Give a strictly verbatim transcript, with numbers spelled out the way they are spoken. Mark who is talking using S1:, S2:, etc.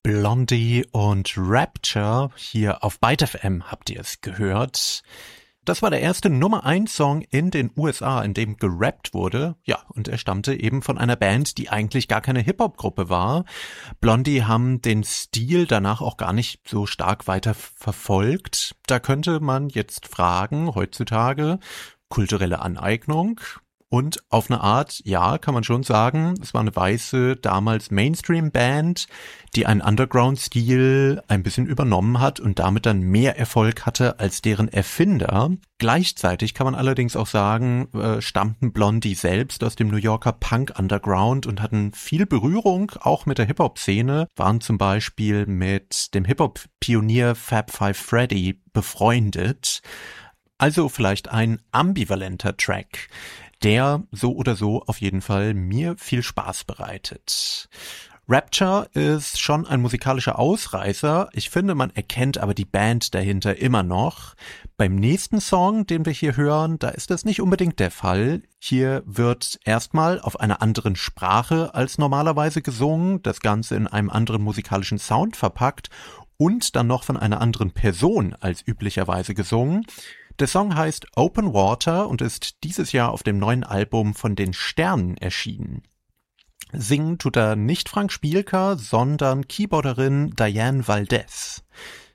S1: Blondie und Rapture, hier auf Byte F M habt ihr es gehört. Das war der erste Nummer eins Song in den U S A, in dem gerappt wurde. Ja, und er stammte eben von einer Band, die eigentlich gar keine Hip-Hop-Gruppe war. Blondie haben den Stil danach auch gar nicht so stark weiter verfolgt. Da könnte man jetzt fragen, heutzutage, kulturelle Aneignung. Und auf eine Art, ja, kann man schon sagen, es war eine weiße, damals Mainstream-Band, die einen Underground-Stil ein bisschen übernommen hat und damit dann mehr Erfolg hatte als deren Erfinder. Gleichzeitig kann man allerdings auch sagen, äh, stammten Blondie selbst aus dem New Yorker Punk-Underground und hatten viel Berührung, auch mit der Hip-Hop-Szene, waren zum Beispiel mit dem Hip-Hop-Pionier Fab Five Freddy befreundet. Also vielleicht ein ambivalenter Track, der so oder so auf jeden Fall mir viel Spaß bereitet. Rapture ist schon ein musikalischer Ausreißer. Ich finde, man erkennt aber die Band dahinter immer noch. Beim nächsten Song, den wir hier hören, da ist das nicht unbedingt der Fall. Hier wird erstmal auf einer anderen Sprache als normalerweise gesungen, das Ganze in einem anderen musikalischen Sound verpackt und dann noch von einer anderen Person als üblicherweise gesungen. Der Song heißt Open Water und ist dieses Jahr auf dem neuen Album von den Sternen erschienen. Singen tut er nicht Frank Spielker, sondern Keyboarderin Diane Valdez.